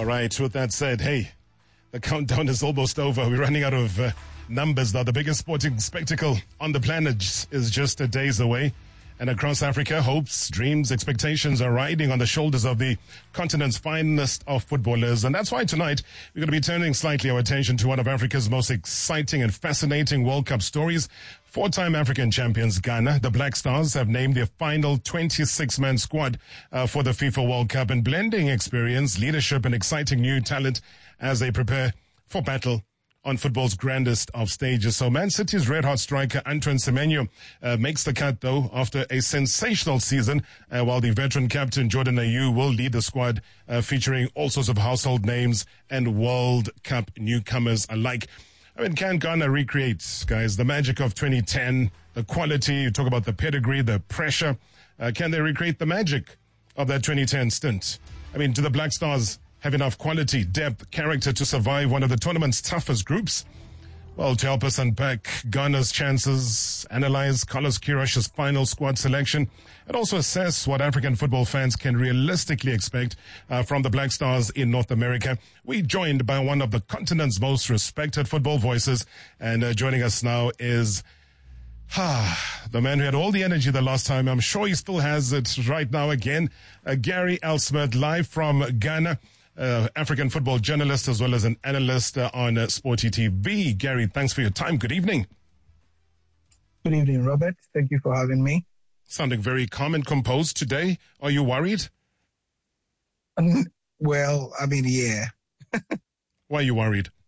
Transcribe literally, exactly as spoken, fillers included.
All right, with that said, hey, the countdown is almost over. We're running out of uh, numbers now. The biggest sporting spectacle on the planet is just a days away. And across Africa, hopes, dreams, expectations are riding on the shoulders of the continent's finest of footballers. And that's why tonight we're going to be turning slightly our attention to one of Africa's most exciting and fascinating World Cup stories. Four-time African champions Ghana, the Black Stars, have named their final twenty-six man squad uh, for the FIFA World Cup, and blending experience, leadership, and exciting new talent as they prepare for battle on football's grandest of stages. So Man City's red-hot striker Antoine Semenyo uh, makes the cut, though, after a sensational season, uh, while the veteran captain Jordan Ayew will lead the squad, uh, featuring all sorts of household names and World Cup newcomers alike. I mean, can Ghana recreate, guys, the magic of twenty ten, the quality, you talk about the pedigree, the pressure. Uh, can they recreate the magic of that twenty ten stint? I mean, do the Black Stars have enough quality, depth, character to survive one of the tournament's toughest groups? Well, to help us unpack Ghana's chances, analyze Carlos Queiroz's final squad selection, and also assess what African football fans can realistically expect uh, from the Black Stars in North America, we're joined by one of the continent's most respected football voices. And uh, joining us now is ah, the man who had all the energy the last time. I'm sure he still has it right now again. Uh, Gary Elsmith, live from Ghana. Uh, African football journalist as well as an analyst uh, on uh, Sporty T V. Gary, thanks for your time. Good evening. Good evening, Robert. Thank you for having me. Sounding very calm and composed today. Are you worried? Um, well, I mean, yeah. Why are you worried?